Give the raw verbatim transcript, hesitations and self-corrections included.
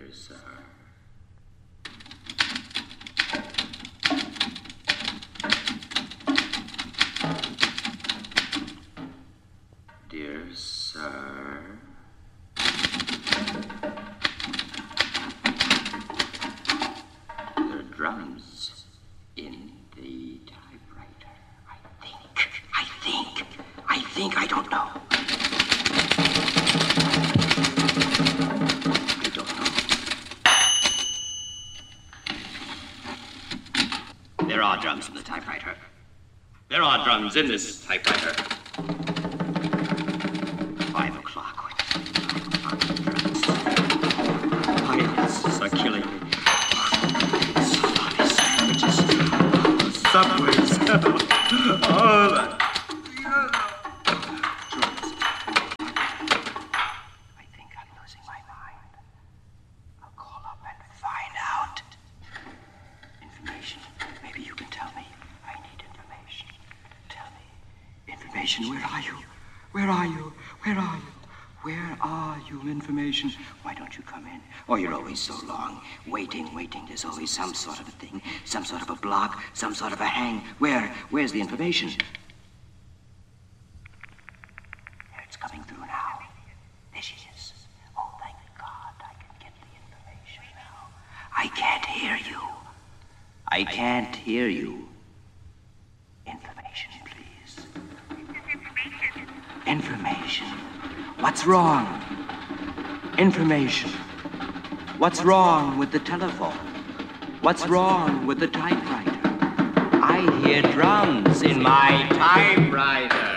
sir. Dear sir. There are drums in the typewriter. I think, I think, I think, I don't know. I don't know. There are drums in the typewriter. There are drums in this typewriter. Five o'clock. Five o'clock. Drums. Pilots are killing me. Salami sandwiches. Subways. All that. I think I'm losing my mind. I'll call up and find out. Information. Maybe you can tell me. I need information. Tell me. Information. Where are you? Where are you? Where are you? Where are you, information? Why don't you come in? Oh, you're always so long. Waiting, waiting. There's always some sort of a thing. Some sort of a block. Some sort of a hang. Where? Where's the information? Here, it's coming through now. There she is. Oh, thank God I can get the information now. I can't hear you. I can't hear you. Information, please. Information. What's wrong? Information. What's wrong with the telephone? What's wrong with the typewriter? I hear drums in my typewriter.